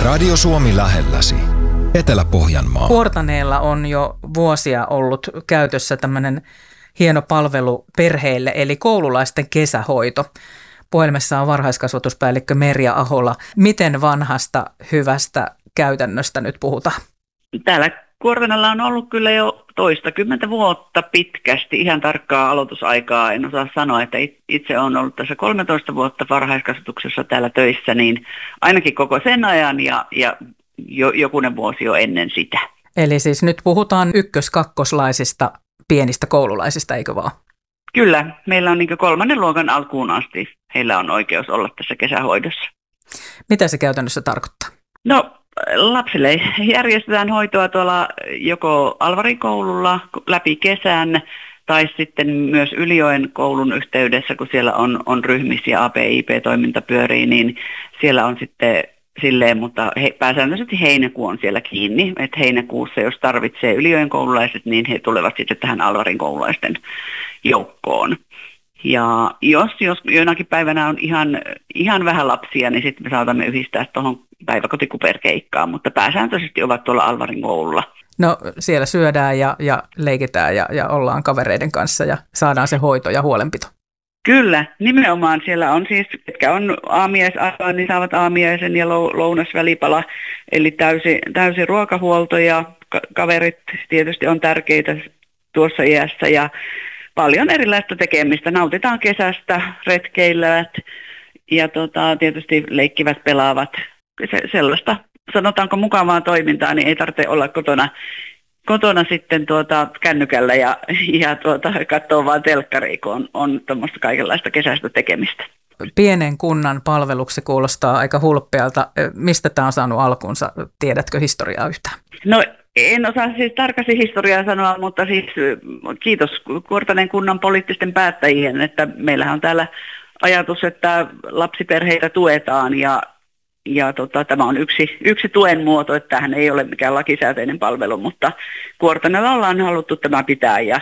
Radio Suomi lähelläsi. Etelä-Pohjanmaa. Kuortaneella on jo vuosia ollut käytössä tämmöinen hieno palvelu perheille, eli koululaisten kesähoito. Puhelimessa on varhaiskasvatuspäällikkö Merja Ahola. Miten vanhasta hyvästä käytännöstä nyt puhutaan? Täällä Kuortanella on ollut kyllä jo toistakymmentä vuotta pitkästi. Ihan tarkkaa aloitusaikaa en osaa sanoa, että itse olen ollut tässä 13 vuotta varhaiskasvatuksessa täällä töissä, niin ainakin koko sen ajan ja jokunen vuosi jo ennen sitä. Eli siis nyt puhutaan ykkös-kakkoslaisista pienistä koululaisista, eikö vaan? Kyllä, meillä on niin 3. luokan alkuun asti. Heillä on oikeus olla tässä kesähoidossa. Mitä se käytännössä tarkoittaa? No, lapsille järjestetään hoitoa tuolla joko Alvarin koululla läpi kesän tai sitten myös Ylijoen koulun yhteydessä, kun siellä on ryhmisiä APIP-toiminta pyörii, niin siellä on sitten silleen, mutta pääsääntöisesti heinäkuu on siellä kiinni, että heinäkuussa jos tarvitsee Ylijoen koululaiset, niin he tulevat sitten tähän Alvarin koululaisten joukkoon. Ja jos jonakin päivänä on ihan vähän lapsia, niin sitten me saatamme yhdistää tuohon päiväkotikuperkeikkaan, mutta pääsääntöisesti ovat tuolla Alvarin koululla. No siellä syödään ja leikitään ja ollaan kavereiden kanssa ja saadaan se hoito ja huolenpito. Kyllä, nimenomaan siellä on siis, ketkä on aamiaisaikaan, niin saavat aamiaisen ja lounasvälipala, eli täysi ruokahuolto ja kaverit tietysti on tärkeitä tuossa iässä ja paljon erilaista tekemistä. Nautitaan kesästä, retkeilevät ja tietysti leikkivät, pelaavat. Sellaista, sanotaanko mukavaa toimintaa, niin ei tarvitse olla kotona sitten kännykällä ja katsoa vaan telkkaria, kun on tuommoista kaikenlaista kesäistä tekemistä. Pienen kunnan palveluksi kuulostaa aika hulppealta. Mistä tämä on saanut alkunsa? Tiedätkö historiaa yhtään? No en osaa siis tarkasti historiaa sanoa, mutta siis kiitos Kuortaneen kunnan poliittisten päättäjien, että meillähän on täällä ajatus, että lapsiperheitä tuetaan ja tämä on yksi tuen muoto, että tämähän ei ole mikään lakisääteinen palvelu, mutta Kuortaneella ollaan haluttu tämä pitää ja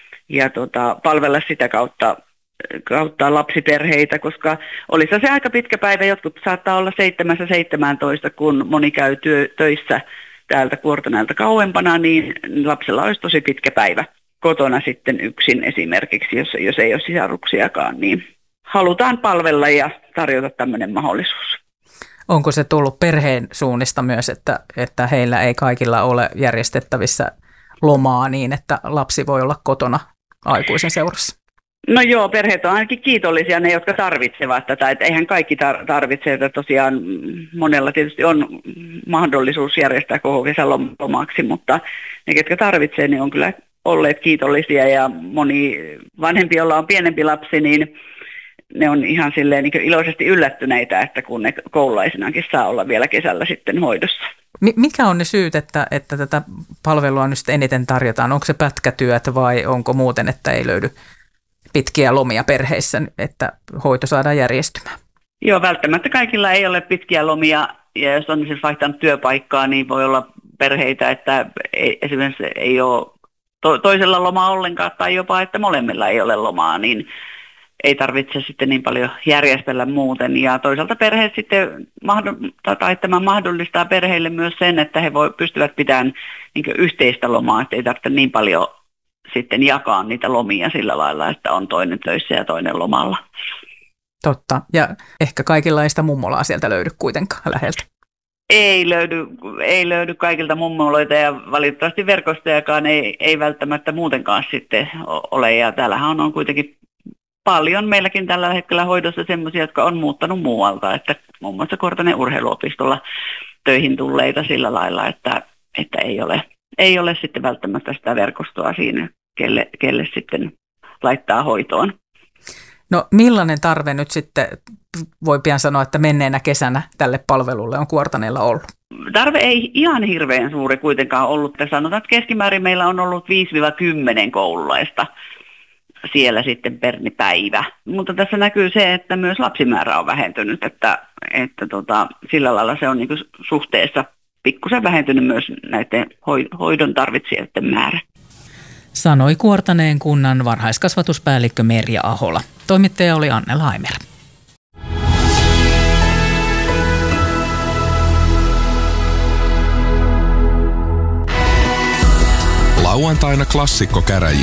palvella sitä kautta lapsiperheitä, koska olisi se aika pitkä päivä, jotkut saattaa olla 7-17, kun moni käy töissä täältä Kuortaneelta kauempana, niin lapsella olisi tosi pitkä päivä kotona sitten yksin esimerkiksi, jos ei ole sisaruksiakaan, niin halutaan palvella ja tarjota tämmöinen mahdollisuus. Onko se tullut perheen suunnista myös, että heillä ei kaikilla ole järjestettävissä lomaa niin, että lapsi voi olla kotona aikuisen seurassa? No joo, perheet on ainakin kiitollisia ne, jotka tarvitsevat tätä. Että eihän kaikki tarvitse, että tosiaan monella tietysti on mahdollisuus järjestää koko kesän lomaksi, mutta ne, ketkä tarvitsee, niin on kyllä olleet kiitollisia ja moni vanhempi, jolla on pienempi lapsi, niin ne on ihan silleen niin iloisesti yllättyneitä, että kun ne koululaisinakin saa olla vielä kesällä sitten hoidossa. Mitkä on ne syyt, että tätä palvelua nyt eniten tarjotaan? Onko se pätkätyöt vai onko muuten, että ei löydy pitkiä lomia perheissä, että hoito saadaan järjestymään? Joo, välttämättä kaikilla ei ole pitkiä lomia ja jos on siis vaihtanut työpaikkaa, niin voi olla perheitä, että esimerkiksi ei ole toisella lomaa ollenkaan tai jopa, että molemmilla ei ole lomaa, niin ei tarvitse sitten niin paljon järjestellä muuten. Ja toisaalta perheet sitten, tämä mahdollistaa perheille myös sen, että he pystyvät pitämään niin yhteistä lomaa, että ei tarvitse niin paljon sitten jakaa niitä lomia sillä lailla, että on toinen töissä ja toinen lomalla. Totta. Ja ehkä kaikilla ei sitä mummolaa sieltä löydy kuitenkaan läheltä. Ei löydy kaikilta mummoloita ja valitettavasti verkostojakaan ei välttämättä muutenkaan sitten ole. Ja täällähän on kuitenkin paljon meilläkin tällä hetkellä hoidossa semmoisia, jotka on muuttanut muualta, että muun muassa Kuortaneen urheiluopistolla töihin tulleita sillä lailla, että ei ole sitten välttämättä sitä verkostoa siinä, kelle sitten laittaa hoitoon. No millainen tarve nyt sitten, voi pian sanoa, että menneenä kesänä tälle palvelulle on Kuortaneella ollut? Tarve ei ihan hirveän suuri kuitenkaan ollut. Sanotaan, että keskimäärin meillä on ollut 5-10 koululaista siellä sitten per päivä. Mutta tässä näkyy se, että myös lapsimäärä on vähentynyt, että sillä lailla se on niin kuin suhteessa pikkusen vähentynyt myös näiden hoidon tarvitsijoiden määrä. Sanoi Kuortaneen kunnan varhaiskasvatuspäällikkö Merja Ahola. Toimittaja oli Anne Laimer. Lauantaina klassikko käräjiin.